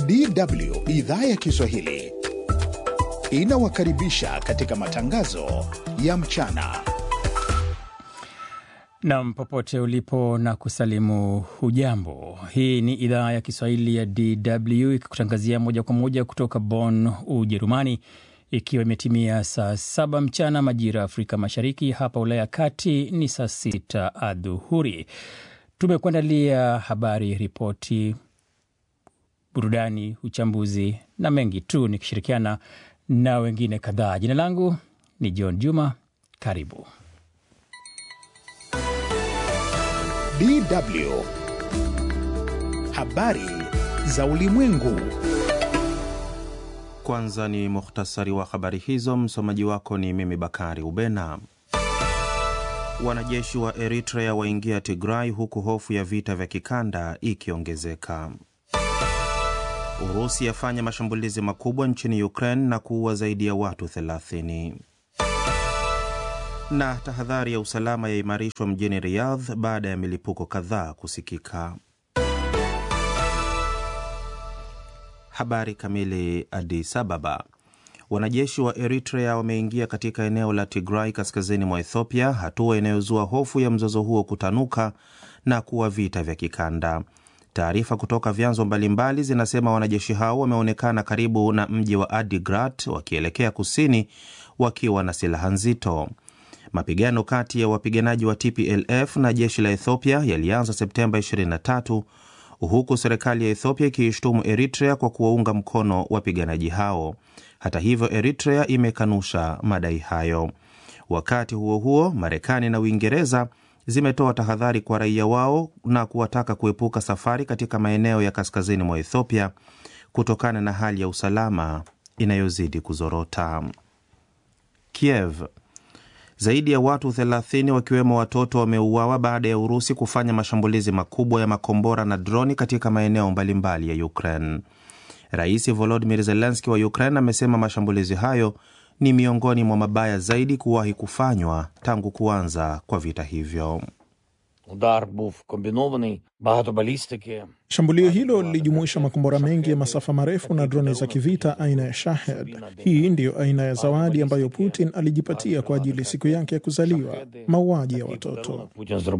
DW idhaa ya Kiswahili inawakaribisha katika matangazo ya mchana. Na popote ulipo na kusalimu hujambo. Hii ni idhaa ya Kiswahili ya DW ikikutangazia moja kwa moja kutoka Bonn, Ujerumani, ikiwa imetimia saa 7 mchana majira Afrika Mashariki. Hapa Ulaya Kati ni saa 6 adhuhuri. Tumekuandalia habari, ripoti, burudani, uchambuzi na mengi tu, nikishirikiana na wengine kadhaa. Jina langu ni John Juma. Karibu. DW habari za ulimwengu. Kwanza ni mukhtasari wa habari hizo. Msomaji wako ni mimi Bakari Ubena. Wanajeshi wa Eritrea waingia Tigray huku hofu ya vita vya kikanda ikiongezeka. Urusi yafanya mashambulizi makubwa nchini Ukraine na kuua zaidi ya watu 30. Na tahadhari ya usalama yaimarishwa mjini Riyadh baada ya milipuko kadhaa kusikika. Habari kamili. Addis Ababa. Wanajeshi wa Eritrea wameingia katika eneo la Tigray kaskazini mwa Ethiopia, hatua inayozua hofu ya mzozo huo kutanuka na kuwa vita vya kikanda. Taarifa kutoka vyanzo mbalimbali zinasema wanajeshi hao wameonekana karibu na mji wa Adigrat wakielekea kusini wakiwa na silaha nzito. Mapigano kati ya wapiganaji wa TPLF na jeshi la Ethiopia yalianza Septemba 23, huku serikali ya Ethiopia ikiishtumu Eritrea kwa kuwaunga mkono wapiganaji hao. Hata hivyo, Eritrea imekanusha madai hayo. Wakati huo huo, Marekani na Uingereza zimetoa tahadhari kwa raia wao na kuwataka kuepuka safari katika maeneo ya kaskazini mwa Ethiopia kutokana na hali ya usalama inayozidi kuzorota. Kiev. Zaidi ya watu 30 wakiwemo watoto wameuawa baada ya Urusi kufanya mashambulizi makubwa ya makombora na droni katika maeneo mbalimbali ya Ukraine. Rais Volodymyr Zelensky wa Ukraine amesema mashambulizi hayo ni miongoni mwa mabaya zaidi kuwahi kufanywa tangu kuanza kwa vita hivyo. Shambulio hilo lilijumuisha makombora mengi ya masafa marefu na droni za kivita aina ya Shahed. Hii ndiyo aina ya zawadi ambayo Putin alijipatia kwa ajili siku yake ya kuzaliwa. Mauaji ya watoto.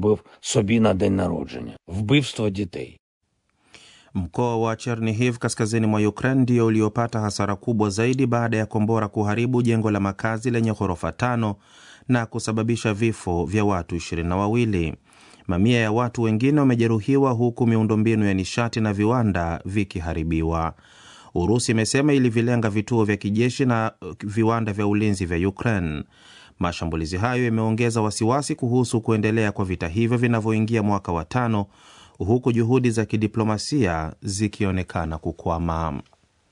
Mkoa wa Chernihiv kaskazini mwa Ukraine ndio uliopata hasara kubwa zaidi baada ya kombora kuharibu jengo la makazi lenye ghorofa 5 na kusababisha vifo vya watu 22. Mamia ya watu wengine wamejeruhiwa huku miundombinu ya nishati na viwanda vikiharibiwa. Urusi imesema ilivilenga vituo vya kijeshi na viwanda vya ulinzi vya Ukraine. Mashambulizi hayo yameongeza wasiwasi kuhusu kuendelea kwa vita hivyo vinavyoingia mwaka wa 5, huku juhudi za kidiplomasia zikionekana kukwama.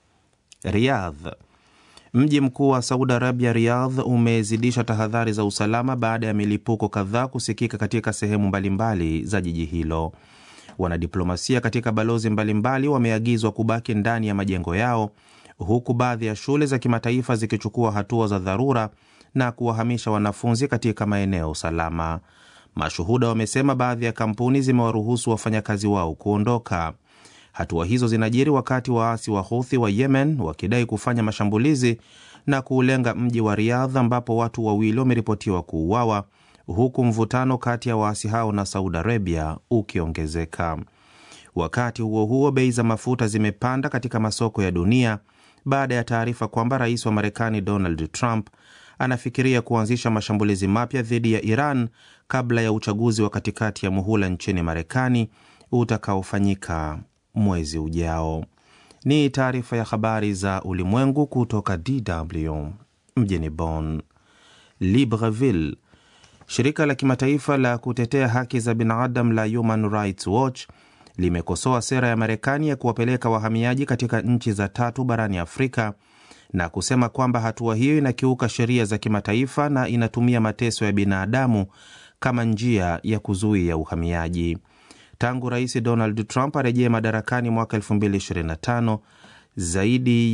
Riyadh. Mji mkuu wa Saudi Arabia, Riyadh, umezidisha tahadhari za usalama baada ya milipuko kadhaa kusikika katika sehemu mbalimbali za jiji hilo. Wanadiplomasia katika balozi mbalimbali wameagizwa kubaki ndani ya majengo yao, huku baadhi ya shule za kimataifa zikichukua hatua za dharura na kuwahamisha wanafunzi katika maeneo salama. Mashuhuda wamesema baadhi ya kampuni zimewaruhusu wafanyakazi wao kuondoka. Hatua hizo zinajiri wakati waasi wa Houthi wa Yemen wakidai kufanya mashambulizi na kuulenga mji wa Riyadh ambapo watu 2 wameripotiwa kuuawa, huku mvutano kati ya waasi hao na Saudi Arabia ukiongezeka. Wakati huo huo, bei za mafuta zimepanda katika masoko ya dunia baada ya taarifa kwamba rais wa Marekani Donald Trump anafikiria kuanzisha mashambulizi mapya dhidi ya Iran kabla ya uchaguzi wa katikati ya muhula nchini Marekani utakaofanyika mwezi ujao. Ni taarifa ya habari za ulimwengu kutoka DW mjini Bonn. Libreville. Shirika la kimataifa la kutetea haki za binadamu la Human Rights Watch limekosoa sera ya Marekani ya kuwapeleka wahamiaji katika nchi za tatu barani Afrika na kusema kwamba hatua hiyo inakiuka sheria za kimataifa na inatumia mateso ya binadamu kama njia ya kuzuia uhamiaji. Tangu Rais Donald Trump arejee madarakani mwaka 2025, zaidi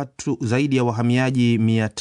ya wahamiaji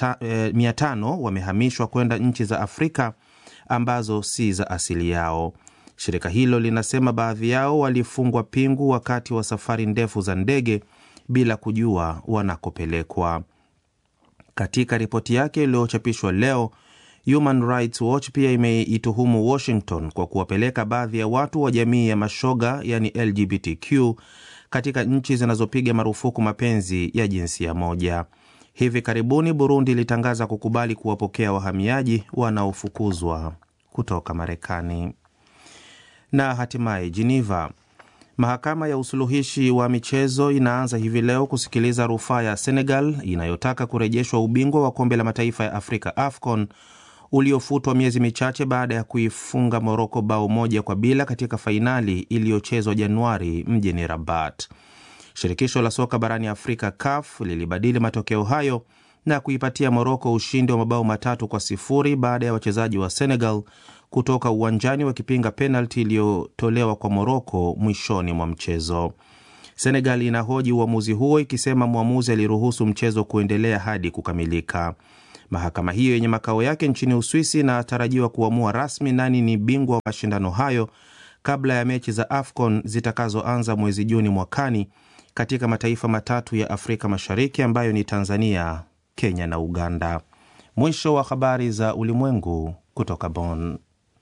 500 wamehamishwa kwenda nchi za Afrika ambazo si za asili yao. Shirika hilo linasema baadhi yao walifungwa pingu wakati wa safari ndefu za ndege bila kujua wanakopelekwa. Katika ripoti yake iliyochapishwa leo, Human Rights Watch pia imeituhumu Washington kwa kuwapeleka baadhi ya watu wa jamii ya mashoga, yani LGBTQ, katika nchi zinazopiga marufuku mapenzi ya jinsia moja. Hivi karibuni Burundi ilitangaza kukubali kuwapokea wahamiaji wanaofukuzwa kutoka Marekani. Na hatimaye Geneva, mahakama ya usuluhishi wa michezo inaanza hivi leo kusikiliza rufaa ya Senegal inayotaka kurejeshwa ubingwa wa kombe la mataifa ya Afrika AFCON uliofutwa miezi michache baada ya kuifunga Morocco 1-0 katika fainali iliyochezwa Januari mjini Rabat. Shirikisho la soka barani Afrika CAF lilibadili matokeo hayo na kuipatia Morocco ushindi wa 3-0 baada ya wachezaji wa Senegal kutoka uwanjani wakipinga penalti iliyotolewa kwa Morocco mwishoni mwa mchezo. Senegal inahoji uamuzi huo ikisema muamuzi aliruhusu mchezo kuendelea hadi kukamilika. Mahakama hiyo yenye makao yake nchini Uswisi inatarajiwa kuamua rasmi nani ni bingwa wa mashindano hayo kabla ya mechi za AFCON zitakazoanza mwezi Juni mwakani katika mataifa matatu ya Afrika Mashariki ambayo ni Tanzania, Kenya na Uganda. Mwisho wa habari za ulimwengu kutoka Bonn.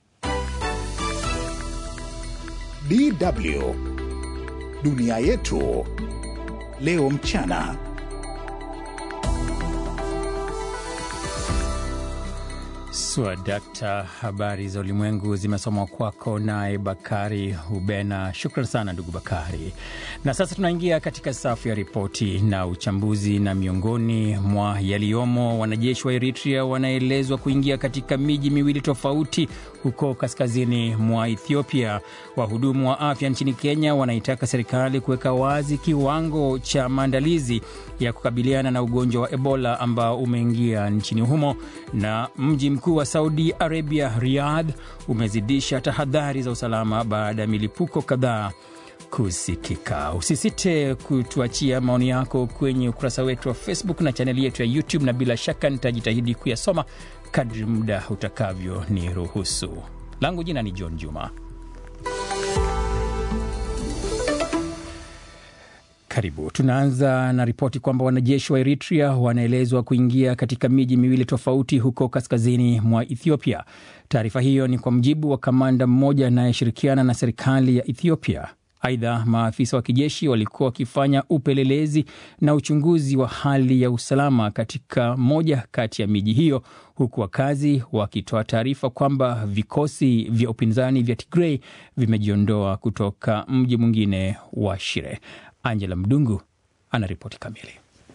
DW Dunia Yetu Leo Mchana. Dakta, habari za ulimwengu zimesomwa kwako naye Bakari Hubena. Shukrani sana ndugu Bakari. Na sasa tunaingia katika safu ya ripoti na uchambuzi, na miongoni mwa yaliyomo, wanajeshi wa Eritrea wanaelezwa kuingia katika miji miwili tofauti huko kaskazini mwa Ethiopia. Wahudumu wa afya nchini Kenya wanaitaka serikali kuweka wazi kiwango cha maandalizi ya kukabiliana na ugonjwa wa Ebola ambao umeingia nchini humo, na mji mkuu wa Saudi Arabia Riyadh umezidisha tahadhari za usalama baada ya milipuko kadhaa kusikika. Usisite kutuachia maoni yako kwenye ukurasa wetu wa Facebook na chaneli yetu ya YouTube, na bila shaka nitajitahidi kuyasoma kadri muda utakavyo ni ruhusu. Langu jina ni John Juma. Karibu. Tunaanza na ripoti kwamba wanajeshi wa Eritrea wanaelezwa kuingia katika miji miwili tofauti huko kaskazini mwa Ethiopia. Taarifa hiyo ni kwa mjibu wa kamanda mmoja anayeshirikiana na serikali ya Ethiopia. Aidha, maafisa wa kijeshi walikuwa wakifanya upelelezi na uchunguzi wa hali ya usalama katika moja kati ya miji hiyo, huku wakazi wakitoa taarifa kwamba vikosi vya upinzani vya Tigray vimejiondoa kutoka mji mwingine wa Shire. Angela Mdungu anaripoti kamili.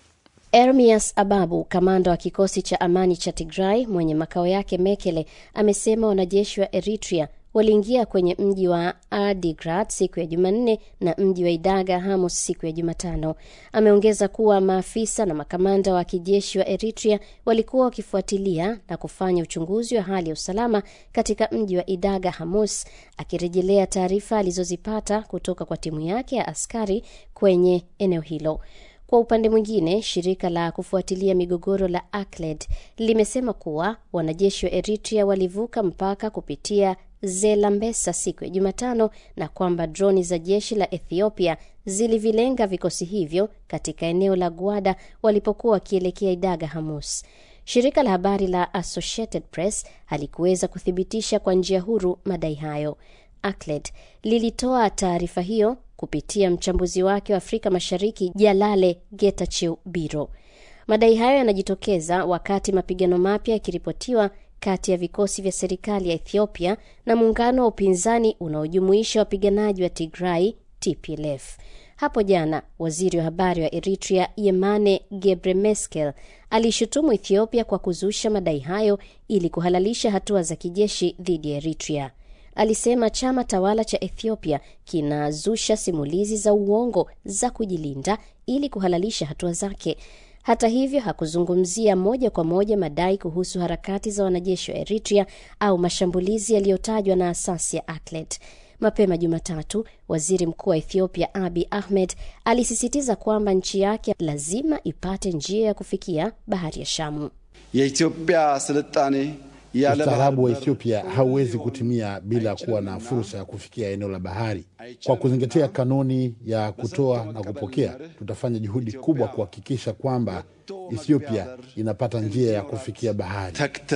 Ermias Ababu, kamanda wa kikosi cha amani cha Tigray mwenye makao yake Mekele, amesema wanajeshi wa Eritrea waliingia kwenye mji wa Adigrat siku ya Jumanne na mji wa Idaga Hamus siku ya Jumatano. Ameongeza kuwa maafisa na makamanda wa kijeshi wa Eritrea walikuwa wakifuatilia na kufanya uchunguzi wa hali ya usalama katika mji wa Idaga Hamus, akirejelea taarifa alizozipata kutoka kwa timu yake ya askari kwenye eneo hilo. Kwa upande mwingine, shirika la kufuatilia migogoro la ACLED limesema kuwa wanajeshi wa Eritrea walivuka mpaka kupitia Zelambesa siku ya Jumatano na kwamba droni za jeshi la Ethiopia zilivilenga vikosi hivyo katika eneo la Gwada walipokuwa wakielekea Idaga Hamus. Shirika la habari la Associated Press halikuweza kuthibitisha kwa njia huru madai hayo. ACLED lilitoa taarifa hiyo kupitia mchambuzi wake wa Afrika Mashariki Jalale Getachew Biro. Madai hayo yanajitokeza wakati mapigano mapya yakiripotiwa kati ya vikosi vya serikali ya Ethiopia na muungano wa upinzani unaojumuisha wapiganaji wa Tigray TPLF. Hapo jana, waziri wa habari wa Eritrea Yemane Gebremeskel alishutumu Ethiopia kwa kuzusha madai hayo ili kuhalalisha hatua za kijeshi dhidi ya Eritrea. Alisema chama tawala cha Ethiopia kinazusha simulizi za uongo za kujilinda ili kuhalalisha hatua zake. Hata hivyo, hakuzungumzia moja kwa moja madai kuhusu harakati za wanajeshi wa Eritrea au mashambulizi yaliyotajwa na asasi ya ACLED. Mapema Jumatatu, waziri mkuu wa Ethiopia Abiy Ahmed alisisitiza kwamba nchi yake lazima ipate njia ya kufikia bahari ya Shamu. የኢትዮጵያ ስልጣኔ Ustaarabu wa Ethiopia hauwezi kutimia bila kuwa na fursa ya kufikia eneo la bahari. Kwa kuzingatia kanuni ya kutoa na kupokea, tutafanya juhudi kubwa kuhakikisha kwamba Ethiopia inapata njia ya kufikia bahari.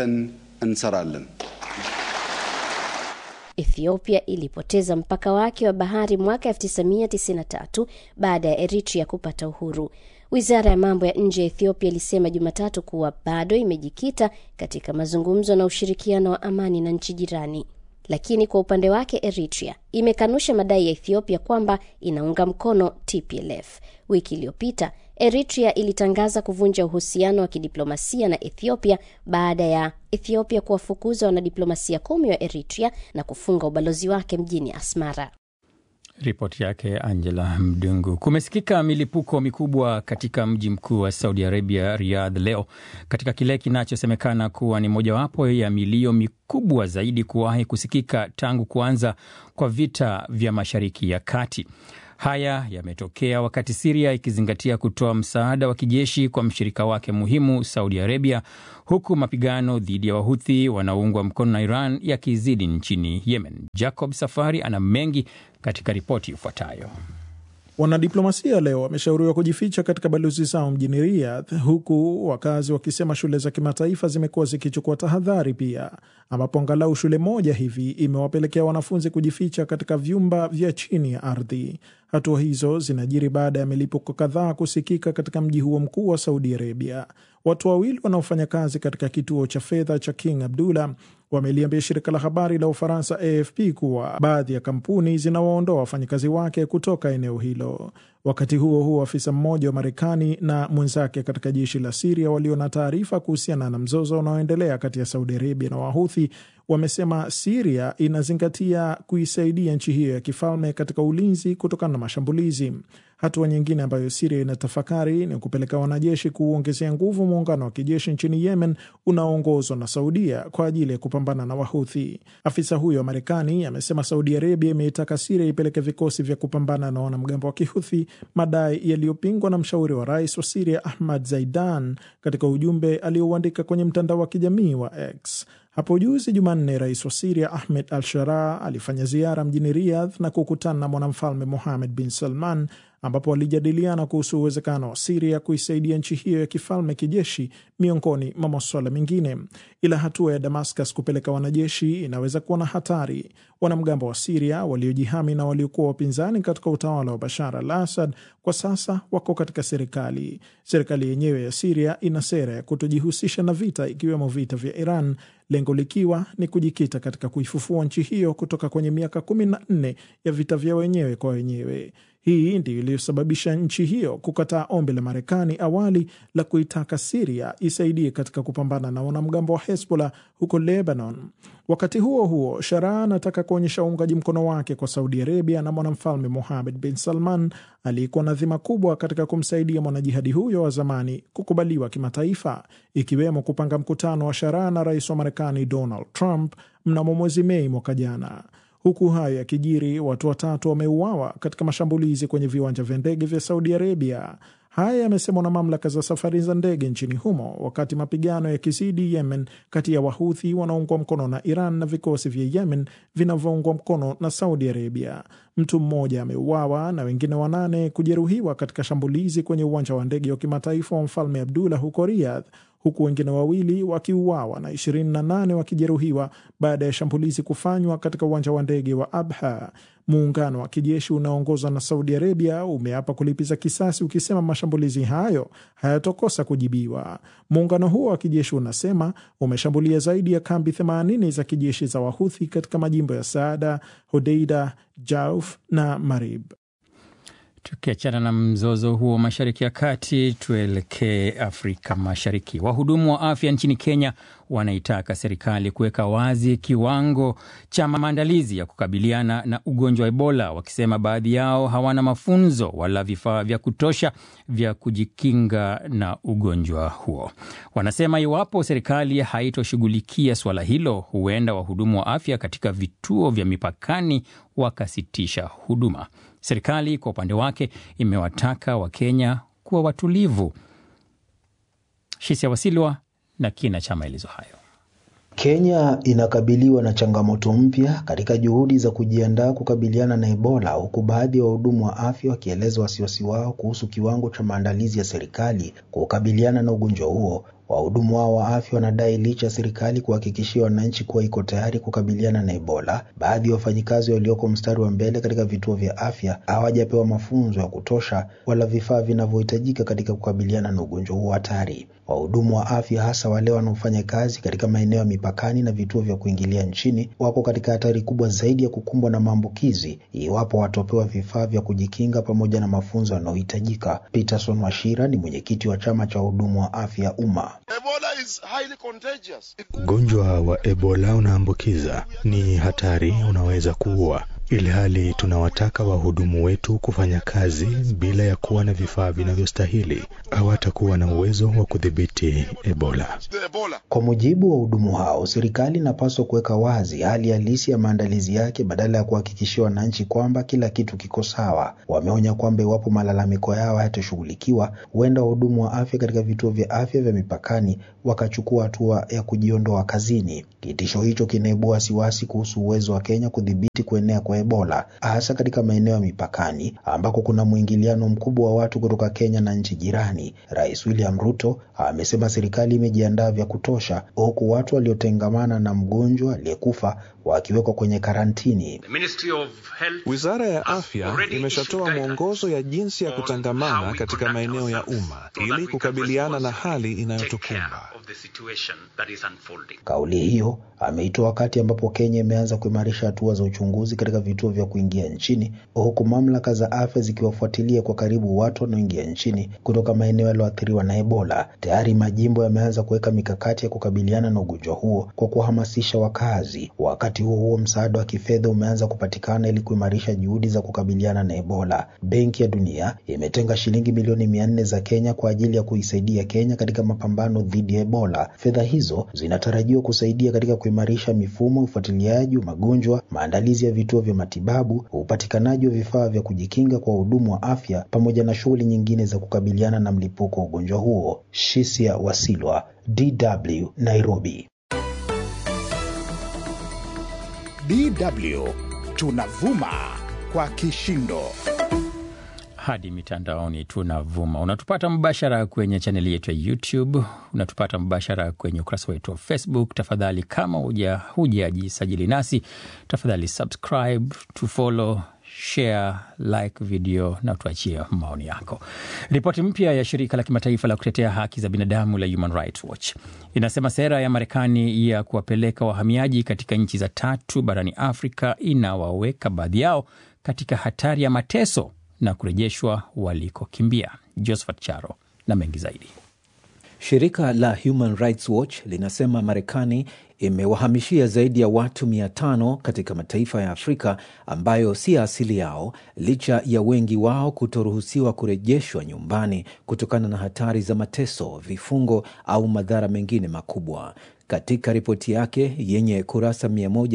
Ethiopia ilipoteza mpaka wake wa bahari mwaka 1993 baada ya Eritrea kupata uhuru. Wizara ya mambo ya nje ya Ethiopia ilisema Jumatatu kuwa bado imejikita katika mazungumzo na ushirikiano wa amani na nchi jirani. Lakini kwa upande wake Eritrea imekanusha madai ya Ethiopia kwamba inaunga mkono TPLF. Wiki iliyopita Eritrea ilitangaza kuvunja uhusiano wa kidiplomasia na Ethiopia baada ya Ethiopia kuwafukuza wanadiplomasia 10 wa Eritrea na kufunga ubalozi wake mjini Asmara. Ripoti yake Angela Mdungu. Kumesikika milipuko mikubwa katika mji mkuu wa Saudi Arabia, Riyadh, leo katika kile kinachosemekana kuwa ni mojawapo ya milio mikubwa zaidi kuwahi kusikika tangu kuanza kwa vita vya Mashariki ya Kati. Haya yametokea wakati Syria ikizingatia kutoa msaada wa kijeshi kwa mshirika wake muhimu Saudi Arabia, huku mapigano dhidi ya Wahuthi wanaoungwa mkono na Iran yakizidi nchini Yemen. Jacob Safari ana mengi katika ripoti ifuatayo. Wanadiplomasia leo wameshauriwa kujificha katika balozi zao mjini Riyadh, huku wakazi wakisema shule za kimataifa zimekuwa zikichukua tahadhari pia, ambapo angalau shule moja hivi imewapelekea wanafunzi kujificha katika vyumba vya chini ya ardhi. Hatua hizo zinajiri baada ya milipuko kadhaa kusikika katika mji huo mkuu wa Saudi Arabia. Watu wawili wanaofanya kazi katika kituo cha fedha cha King Abdullah wameliambia shirika la habari la Ufaransa AFP kuwa baadhi ya kampuni zinawaondoa wafanyakazi wake kutoka eneo hilo. Wakati huo huo, afisa mmoja wa Marekani na mwenzake katika jeshi la Syria walio na taarifa kuhusiana na mzozo unaoendelea kati ya Saudi Arabia na Wahuthi wamesema Syria inazingatia kuisaidia nchi hiyo ya kifalme katika ulinzi kutokana na mashambulizi. Hatua nyingine ambayo Syria inatafakari ni kupeleka wanajeshi kuongezea nguvu muungano wa kijeshi nchini Yemen unaoongozwa na Saudia kwa ajili ya kupambana na Wahuthi. Afisa huyo wa Marekani amesema Saudi Arabia imeitaka Syria ipeleke vikosi vya kupambana na wanamgambo wa Kihuthi, madai yaliyopingwa na mshauri wa rais wa Syria Ahmad Zaidan katika ujumbe aliouandika kwenye mtandao wa kijamii wa X. Hapo juzi Jumanne, rais wa Syria Ahmed al-Sharaa alifanya ziara mjini Riyadh na kukutana na mwanamfalme Mohammed bin Salman, ambapo walijadiliana kuhusu uwezekano wa Syria kuisaidia nchi hiyo ya kifalme kijeshi miongoni mwa masuala mengine. Ila hatua ya Damascus kupeleka wanajeshi inaweza kuwa na hatari. Wanamgambo wa Syria waliojihami na waliokuwa wapinzani katika utawala wa Bashar al-Assad kwa sasa wako katika serikali. Serikali yenyewe ya Syria ina sera ya kutojihusisha na vita, ikiwemo vita vya Iran, lengo likiwa ni kujikita katika kuifufua nchi hiyo kutoka kwenye miaka 14 ya vita vya wenyewe kwa wenyewe. Hii ndiyo iliyosababisha nchi hiyo kukataa ombi la Marekani awali la kuitaka Syria isaidie katika kupambana na wanamgambo wa Hezbollah huko Lebanon. Wakati huo huo, Sharaa anataka kuonyesha uungaji mkono wake kwa Saudi Arabia na mwanamfalme Mohammed bin Salman aliyekuwa na dhima kubwa katika kumsaidia mwanajihadi huyo wa zamani kukubaliwa kimataifa, ikiwemo kupanga mkutano wa Sharaa na rais wa Marekani Donald Trump mnamo mwezi Mei mwaka jana. Huku hayo yakijiri, watu 3 wameuawa katika mashambulizi kwenye viwanja vya ndege vya Saudi Arabia. Haya yamesemwa na mamlaka za safari za ndege nchini humo, wakati mapigano yakizidi Yemen kati ya Wahuthi wanaoungwa mkono na Iran na vikosi vya Yemen vinavyoungwa mkono na Saudi Arabia. Mtu mmoja ameuawa na wengine 8 kujeruhiwa katika shambulizi kwenye uwanja wa ndege wa kimataifa wa Mfalme Abdullah huko Riyadh, huku wengine 2 wakiuawa na 28 wakijeruhiwa baada ya shambulizi kufanywa katika uwanja wa ndege wa Abha. Muungano wa kijeshi unaoongozwa na Saudi Arabia umeapa kulipiza kisasi, ukisema mashambulizi hayo hayatokosa kujibiwa. Muungano huo wa kijeshi unasema umeshambulia zaidi ya kambi 80 za kijeshi za Wahuthi katika majimbo ya Saada, Hodeida, Jauf na Marib. Tukiachana na mzozo huo Mashariki ya Kati, tuelekee Afrika Mashariki. Wahudumu wa afya nchini Kenya wanaitaka serikali kuweka wazi kiwango cha maandalizi ya kukabiliana na ugonjwa wa Ebola, wakisema baadhi yao hawana mafunzo wala vifaa vya kutosha vya kujikinga na ugonjwa huo. Wanasema iwapo serikali haitoshughulikia swala hilo, huenda wahudumu wa afya katika vituo vya mipakani wakasitisha huduma. Serikali kwa upande wake imewataka Wakenya kuwa watulivu. Shisia Wasilwa na kina cha maelezo hayo. Kenya inakabiliwa na changamoto mpya katika juhudi za kujiandaa kukabiliana na Ebola, huku baadhi ya wahudumu wa afya wakieleza wasiwasi wao kuhusu kiwango cha maandalizi ya serikali kukabiliana na ugonjwa huo. Wahudumu hao wa afya wanadai licha serikali kuhakikishia wananchi kuwa iko tayari kukabiliana na Ebola, baadhi ya wafanyikazi walioko mstari wa mbele katika vituo vya afya hawajapewa mafunzo ya kutosha wala vifaa vinavyohitajika katika kukabiliana na ugonjwa huo hatari. Wahudumu wa afya, hasa wale wanaofanya kazi katika maeneo ya mipakani na vituo vya kuingilia nchini, wako katika hatari kubwa zaidi ya kukumbwa na maambukizi iwapo watapewa vifaa vya kujikinga pamoja na mafunzo yanayohitajika. Peterson Washira ni mwenyekiti wa chama cha wahudumu wa afya umma. Ugonjwa wa Ebola unaambukiza, ni hatari, unaweza kuua. Ili hali tunawataka wahudumu wetu kufanya kazi bila ya kuwa na vifaa vinavyostahili, hawatakuwa na uwezo wa kudhibiti Ebola. Kwa mujibu wa wahudumu hao, serikali inapaswa kuweka wazi hali halisi ya maandalizi yake badala ya kuhakikishia wananchi kwamba kila kitu kiko sawa. Wameonya kwamba iwapo malalamiko yao hayatashughulikiwa, huenda wahudumu wa afya katika vituo vya afya vya mipakani wakachukua hatua ya kujiondoa kazini. Kitisho hicho kinaibua wasiwasi kuhusu uwezo wa Kenya kudhibiti kuenea kwa Ebola, hasa katika maeneo ya mipakani ambako kuna mwingiliano mkubwa wa watu kutoka Kenya na nchi jirani. Rais William Ruto amesema serikali imejiandaa vya kutosha, huku watu waliotengamana na mgonjwa aliyekufa wakiwekwa kwenye karantini. Wizara ya Afya imeshatoa mwongozo ya jinsi ya kutangamana katika maeneo ya umma ili kukabiliana na hali inayotukumba. Kauli hiyo ameitoa wakati ambapo Kenya imeanza kuimarisha hatua za uchunguzi katika vituo vya kuingia nchini, huku mamlaka za afya zikiwafuatilia kwa karibu watu wanaoingia nchini kutoka maeneo yaliyoathiriwa na Ebola. Tayari majimbo yameanza kuweka mikakati ya kukabiliana na ugonjwa huo kwa kuhamasisha wakazi. Wakati huo msaada wa kifedha umeanza kupatikana ili kuimarisha juhudi za kukabiliana na Ebola. Benki ya Dunia imetenga shilingi milioni 400 za Kenya kwa ajili ya kuisaidia Kenya katika mapambano dhidi ya Ebola. Fedha hizo zinatarajiwa kusaidia katika kuimarisha mifumo ya ufuatiliaji wa magonjwa, maandalizi ya vituo vya matibabu, upatikanaji wa vifaa vya kujikinga kwa wahudumu wa afya pamoja na shughuli nyingine za kukabiliana na mlipuko wa ugonjwa huo. Shisia Wasilwa, DW, Nairobi. DW tunavuma kwa kishindo. Hadi mitandaoni tunavuma. Unatupata mbashara kwenye chaneli yetu ya YouTube, unatupata mbashara kwenye ukurasa wetu wa Facebook. Tafadhali kama hujajisajili nasi, tafadhali subscribe, to follow, share, like video na tuachie maoni yako. Ripoti mpya ya shirika la kimataifa la kutetea haki za binadamu la Human Rights Watch inasema sera ya Marekani ya kuwapeleka wahamiaji katika nchi za tatu barani Afrika inawaweka baadhi yao katika hatari ya mateso na kurejeshwa walikokimbia. Josephat Charo na mengi zaidi. Shirika la Human Rights Watch linasema Marekani imewahamishia zaidi ya watu 500 katika mataifa ya Afrika ambayo si asili yao, licha ya wengi wao kutoruhusiwa kurejeshwa nyumbani kutokana na hatari za mateso, vifungo au madhara mengine makubwa. Katika ripoti yake yenye kurasa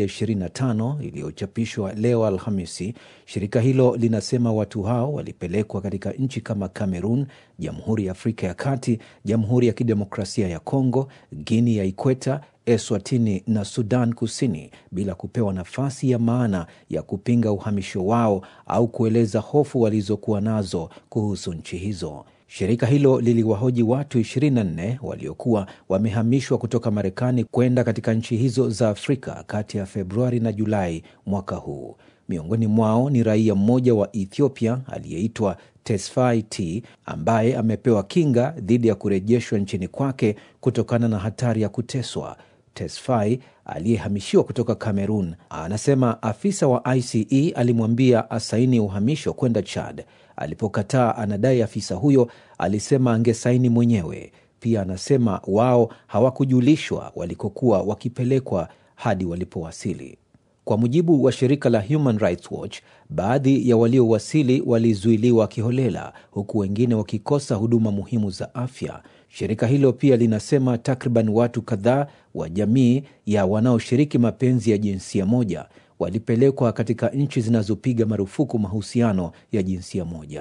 125 iliyochapishwa leo Alhamisi, shirika hilo linasema watu hao walipelekwa katika nchi kama Cameroon, Jamhuri ya Afrika ya Kati, Jamhuri ya Kidemokrasia ya Kongo, Guinea ya Ikweta, Eswatini na Sudan Kusini bila kupewa nafasi ya maana ya kupinga uhamisho wao au kueleza hofu walizokuwa nazo kuhusu nchi hizo. Shirika hilo liliwahoji watu 24 waliokuwa wamehamishwa kutoka Marekani kwenda katika nchi hizo za Afrika kati ya Februari na Julai mwaka huu. Miongoni mwao ni raia mmoja wa Ethiopia aliyeitwa Tesfaye T, ambaye amepewa kinga dhidi ya kurejeshwa nchini kwake kutokana na hatari ya kuteswa. Tesfaye aliyehamishiwa kutoka Cameroon anasema afisa wa ICE alimwambia asaini uhamisho kwenda Chad. Alipokataa, anadai afisa huyo alisema angesaini mwenyewe. Pia anasema wao hawakujulishwa walikokuwa wakipelekwa hadi walipowasili. Kwa mujibu wa shirika la Human Rights Watch, baadhi ya waliowasili walizuiliwa kiholela, huku wengine wakikosa huduma muhimu za afya. Shirika hilo pia linasema takriban watu kadhaa wa jamii ya wanaoshiriki mapenzi ya jinsia moja walipelekwa katika nchi zinazopiga marufuku mahusiano ya jinsia moja.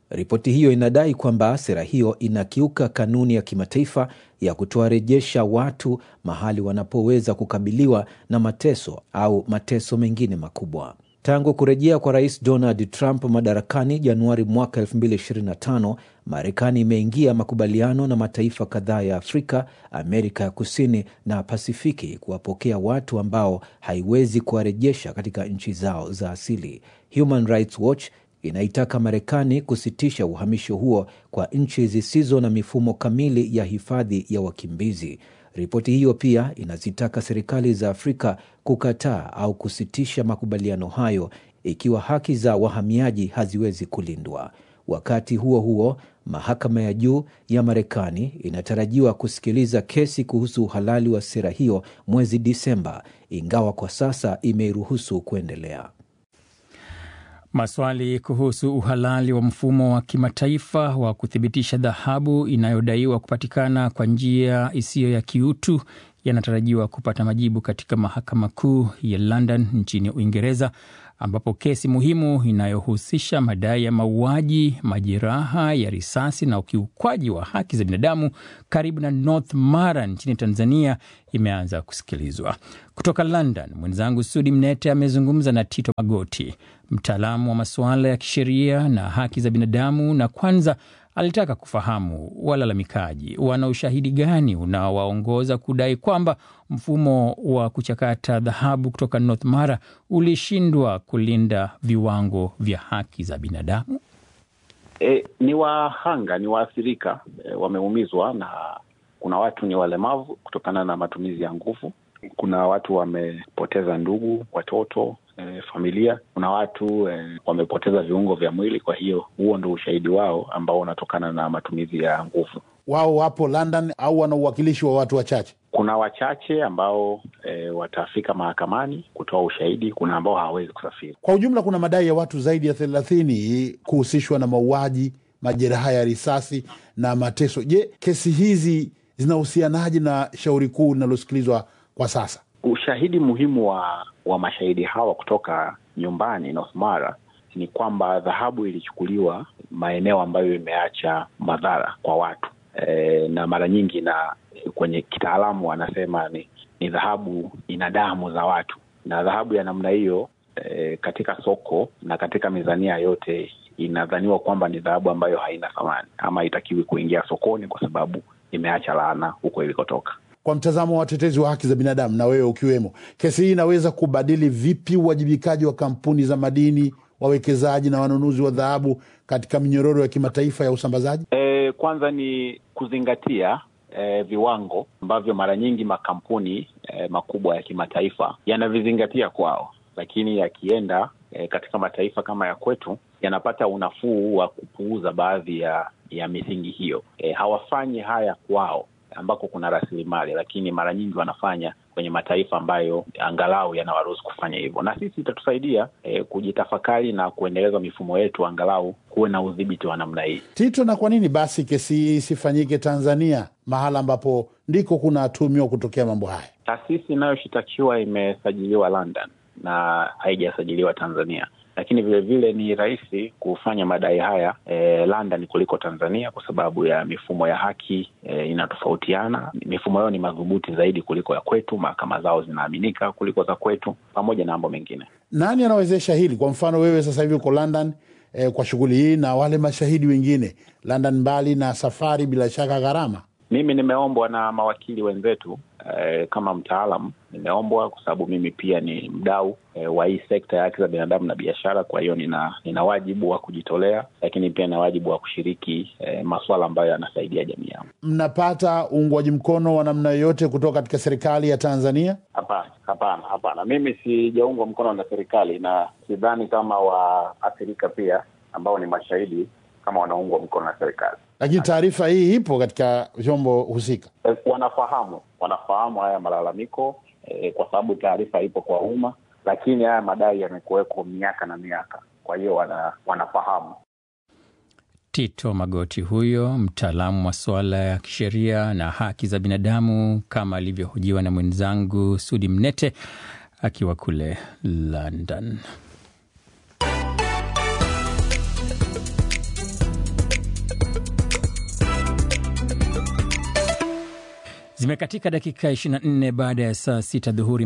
Ripoti hiyo inadai kwamba sera hiyo inakiuka kanuni ya kimataifa ya kutowarejesha watu mahali wanapoweza kukabiliwa na mateso au mateso mengine makubwa. Tangu kurejea kwa Rais Donald Trump madarakani Januari mwaka 2025, Marekani imeingia makubaliano na mataifa kadhaa ya Afrika, Amerika ya Kusini na Pasifiki kuwapokea watu ambao haiwezi kuwarejesha katika nchi zao za asili. Human Rights Watch inaitaka Marekani kusitisha uhamisho huo kwa nchi zisizo na mifumo kamili ya hifadhi ya wakimbizi. Ripoti hiyo pia inazitaka serikali za Afrika kukataa au kusitisha makubaliano hayo ikiwa haki za wahamiaji haziwezi kulindwa. Wakati huo huo, mahakama ya juu ya Marekani inatarajiwa kusikiliza kesi kuhusu uhalali wa sera hiyo mwezi Disemba, ingawa kwa sasa imeiruhusu kuendelea. Maswali kuhusu uhalali wa mfumo wa kimataifa wa kuthibitisha dhahabu inayodaiwa kupatikana kwa njia isiyo ya kiutu yanatarajiwa kupata majibu katika mahakama kuu ya London nchini Uingereza, ambapo kesi muhimu inayohusisha madai ya mauaji, majeraha ya risasi na ukiukwaji wa haki za binadamu karibu na North Mara nchini Tanzania imeanza kusikilizwa. Kutoka London, mwenzangu Sudi Mnete amezungumza na Tito Magoti, mtaalamu wa masuala ya kisheria na haki za binadamu, na kwanza alitaka kufahamu walalamikaji wana ushahidi gani unaowaongoza kudai kwamba mfumo wa kuchakata dhahabu kutoka North Mara ulishindwa kulinda viwango vya haki za binadamu. Ni wahanga, ni waathirika, wameumizwa, na kuna watu ni walemavu kutokana na matumizi ya nguvu. Kuna watu wamepoteza ndugu, watoto, familia. Kuna watu wamepoteza viungo vya mwili. Kwa hiyo huo ndio ushahidi wao ambao unatokana na matumizi ya nguvu. Wao wapo London au wana uwakilishi wa watu wachache? Kuna wachache ambao watafika mahakamani kutoa ushahidi. Kuna ambao hawawezi kusafiri. Kwa ujumla kuna madai ya watu zaidi ya 30 kuhusishwa na mauaji, majeraha ya risasi na mateso. Je, kesi hizi zinahusianaje na shauri kuu linalosikilizwa kwa sasa? Ushahidi muhimu wa mashahidi hawa kutoka nyumbani North Mara ni kwamba dhahabu ilichukuliwa maeneo ambayo imeacha madhara kwa watu. Na mara nyingi, na kwenye kitaalamu wanasema ni dhahabu ina damu za watu, na dhahabu ya namna hiyo katika soko na katika mizania yote inadhaniwa kwamba ni dhahabu ambayo haina thamani ama haitakiwi kuingia sokoni kwa sababu imeacha laana huko ilikotoka. Kwa mtazamo wa watetezi wa haki za binadamu na wewe ukiwemo, kesi hii inaweza kubadili vipi uwajibikaji wa kampuni za madini, wawekezaji na wanunuzi wa dhahabu katika minyororo ya kimataifa ya usambazaji? Kwanza ni kuzingatia viwango ambavyo mara nyingi makampuni makubwa ya kimataifa yanavizingatia kwao, lakini yakienda katika mataifa kama ya kwetu yanapata unafuu wa kupuuza baadhi ya misingi hiyo. Hawafanyi haya kwao ambako kuna rasilimali, lakini mara nyingi wanafanya kwenye mataifa ambayo angalau yanawaruhusu kufanya hivyo. Na sisi itatusaidia kujitafakari na kuendeleza mifumo yetu, angalau kuwe na udhibiti wa namna hii. Tito, na kwa nini basi kesi hii isifanyike Tanzania, mahala ambapo ndiko kuna tumiwa kutokea mambo haya? Taasisi inayoshitakiwa imesajiliwa London na haijasajiliwa Tanzania, lakini vile vile ni rahisi kufanya madai haya London kuliko Tanzania kwa sababu ya mifumo ya haki inatofautiana. Mifumo yao ni madhubuti zaidi kuliko ya kwetu, mahakama zao zinaaminika kuliko za kwetu, pamoja na mambo mengine. Nani anawezesha hili? Kwa mfano wewe sasa hivi uko London kwa shughuli hii, na wale mashahidi wengine London, mbali na safari, bila shaka gharama. Mimi nimeombwa na mawakili wenzetu kama mtaalamu, nimeombwa kwa sababu mimi pia ni mdau wa hii sekta ya haki za binadamu na biashara. Kwa hiyo nina wajibu wa kujitolea, lakini pia na wajibu wa kushiriki masuala ambayo yanasaidia jamii yangu. Mnapata uungwaji mkono wa namna yoyote kutoka katika serikali ya Tanzania? Hapana. Mimi sijaungwa mkono na serikali, na sidhani kama waathirika pia ambao ni mashahidi kama wanaungwa mkono na serikali. Lakini taarifa hii ipo katika vyombo husika. Wanafahamu haya malalamiko kwa sababu taarifa ipo kwa umma, lakini haya madai yamekuweko miaka na miaka. Kwa hiyo wanafahamu. Tito Magoti huyo, mtaalamu wa swala ya kisheria na haki za binadamu, kama alivyohojiwa na mwenzangu Sudi Mnete akiwa kule London. Zimekatika dakika 24 baada ya saa 6 dhuhuri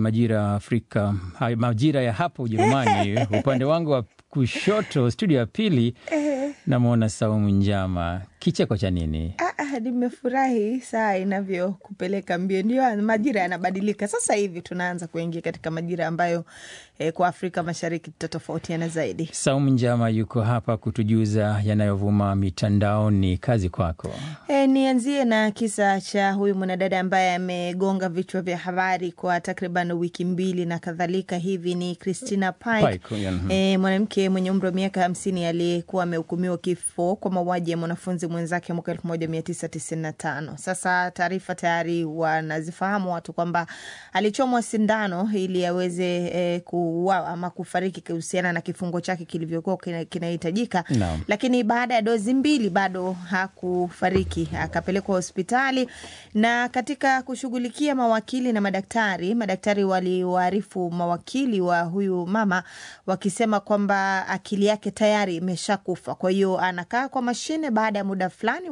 majira ya hapo Ujerumani. Upande wangu wa kushoto studio ya pili namwona Saumu Njama. Kicheko cha nini? Nimefurahi saa inavyo kupeleka mbio. Ndio majira yanabadilika. Sasa hivi tunaanza kuingia katika majira ambayo kwa Afrika Mashariki tutatofautiana zaidi. Saumu Njama yuko hapa kutujuza yanayovuma mitandaoni. Kazi kwako. Nianzie na kisa cha huyu mwanadada ambaye amegonga vichwa vya habari kwa takriban wiki mbili na kadhalika hivi. Ni Christina Pike. Mwanamke mwenye umri wa miaka 50 aliyekuwa amehukumiwa kifo kwa mauaji ya mwanafunzi mwenzake mwaka 1995. Sasa taarifa tayari wanazifahamu watu kwamba alichomwa sindano ili aweze kuuawa ama kufariki kuhusiana na kifungo chake kilivyokuwa kinahitajika. No. Lakini baada ya dozi 2 bado hakufariki, akapelekwa hospitali. Na katika kushughulikia mawakili na madaktari waliwaarifu mawakili wa huyu mama wakisema kwamba akili yake tayari imeshakufa. Kwa hiyo anakaa kwa mashine, baada ya muda fulani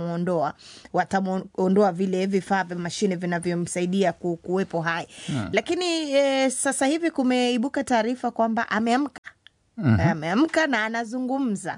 watamuondoa vile vifaa vya mashine vinavyomsaidia kuwepo hai. Lakini sasa hivi kumeibuka taarifa kwamba ameamka. Ameamka na anazungumza.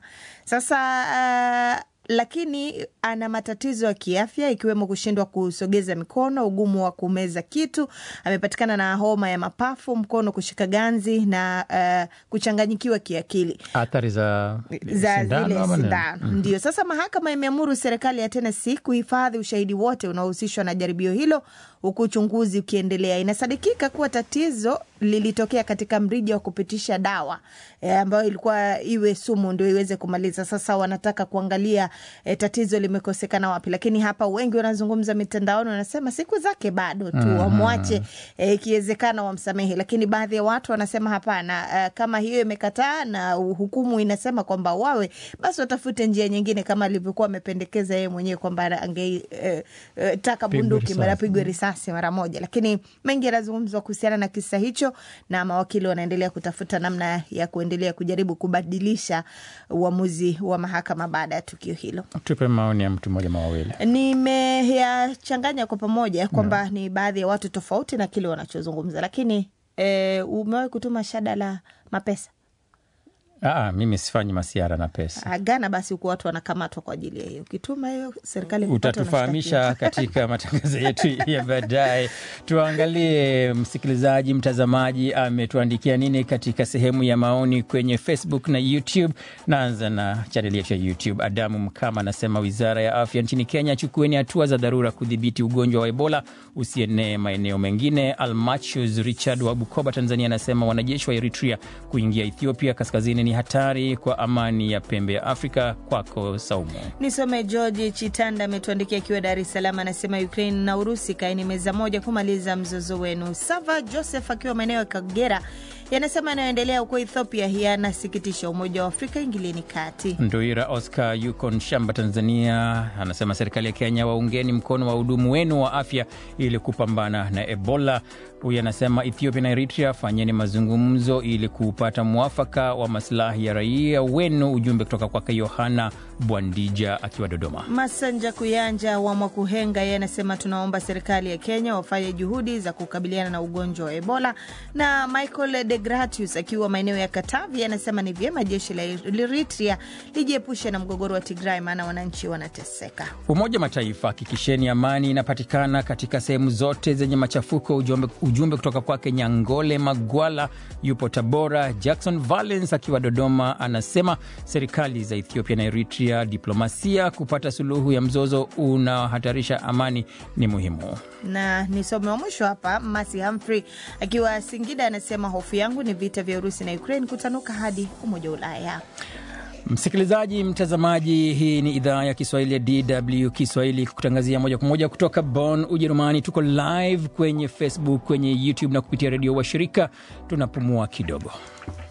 Sasa lakini ana matatizo ya kiafya ikiwemo kushindwa kusogeza mikono, ugumu wa kumeza kitu, amepatikana na homa ya mapafu, mkono kushika ganzi na kuchanganyikiwa kiakili. Athari za sindano. Ndio sasa mahakama imeamuru serikali ya Tennessee kuhifadhi ushahidi wote unaohusishwa na jaribio hilo huku uchunguzi ukiendelea. Inasadikika kuwa tatizo lilitokea katika mrija wa kupitisha dawa ambayo ilikuwa iwe sumu ndio iweze kumaliza. Sasa wanataka kuangalia tatizo limekosekana wapi, lakini hapa wengi wanazungumza mitandaoni wanasema siku zake bado tu, wamwache ikiwezekana wamsamehe. Lakini baadhi ya watu wanasema hapana, kama hiyo imekataa na hukumu inasema kwamba wawe, basi watafute njia nyingine kama alivyokuwa amependekeza yeye mwenyewe kwamba angetaka bunduki marapigwe risasi mara moja. Lakini mengi yanazungumzwa kuhusiana na kisa hicho na mawakili wanaendelea kutafuta namna ya kuendelea kujaribu kubadilisha uamuzi wa mahakama baada ya tukio hilo. Tupe maoni ya mtu mmoja mawili. Nimeyachanganya kwa pamoja kwamba ni baadhi ya watu tofauti na kile wanachozungumza. Lakini umewahi kutuma shada la mapesa? Mimi sifanyi masiara na pesa. Ghana basi huko watu wanakamatwa kwa ajili ya hiyo. Ukituma hiyo serikali utatufahamisha katika matangazo yetu ya baadaye. Tuangalie msikilizaji, mtazamaji ametuandikia nini katika sehemu ya maoni kwenye Facebook na YouTube. Naanza na channel yetu ya YouTube. Adamu Mkama anasema Wizara ya Afya nchini Kenya, chukueni hatua za dharura kudhibiti ugonjwa wa Ebola usienee maeneo mengine. Almachus Richard wa Bukoba, Tanzania anasema wanajeshi wa Eritrea kuingia Ethiopia kaskazini ni hatari kwa amani ya pembe ya Afrika. Kwako Saumu. Nisome George Chitanda ametuandikia akiwa Dar es Salaam, anasema Ukraine na Urusi kaini meza moja kumaliza mzozo wenu. Sava Joseph akiwa maeneo ya Kagera yanasema yanayoendelea huko Ethiopia yanasikitisha, Umoja wa Afrika ingilieni kati. Ndoira Oscar yuko Nshamba, Tanzania anasema serikali ya Kenya waungeni mkono wa hudumu wenu wa afya ili kupambana na Ebola. Huyu anasema Ethiopia na Eritrea fanyeni mazungumzo ili kupata mwafaka wa maslahi ya raia wenu. Ujumbe kutoka kwake Yohana Bwandija akiwa Dodoma. Masanja Kuyanja wa Mwakuhenga yanasema tunaomba serikali ya Kenya wafanye juhudi za kukabiliana na ugonjwa wa Ebola. Na Michael De Gratius akiwa maeneo ya Katavi anasema ni vyema jeshi la Eritrea lijiepushe na mgogoro wa Tigray maana wananchi wanateseka. Umoja Mataifa, hakikisheni amani inapatikana katika sehemu zote zenye machafuko. Ujumbe kutoka kwake Nyangole Magwala yupo Tabora. Jackson Valence akiwa Dodoma anasema serikali za Ethiopia na Eritrea, diplomasia kupata suluhu ya mzozo unahatarisha amani ni muhimu. Na nisome wa mwisho hapa, Masi Humphrey akiwa Singida anasema hofu yangu ni vita vya Urusi na Ukraine kutanuka hadi Umoja wa Ulaya. Msikilizaji, mtazamaji, hii ni idhaa ya Kiswahili ya DW Kiswahili kutangazia moja kwa moja kutoka Bonn, Ujerumani. Tuko live kwenye Facebook, kwenye YouTube na kupitia redio wa shirika. Tunapumua kidogo.